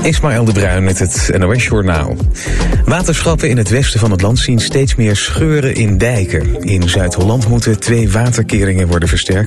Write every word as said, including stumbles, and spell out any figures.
Ismaël de Bruin met het N O S-journaal. Waterschappen in het westen van het land zien steeds meer scheuren in dijken. In Zuid-Holland moeten twee waterkeringen worden versterkt